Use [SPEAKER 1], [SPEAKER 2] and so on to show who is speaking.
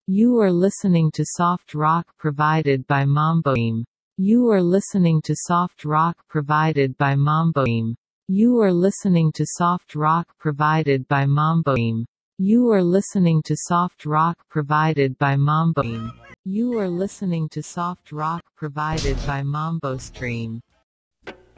[SPEAKER 1] You are listening to soft rock provided by Mamboim. You are listening to soft rock provided by Mamboim. You are listening to soft rock provided by Mamboim. You are listening to soft rock provided by Mamboim. You are listening to soft rock provided by Mambo Stream.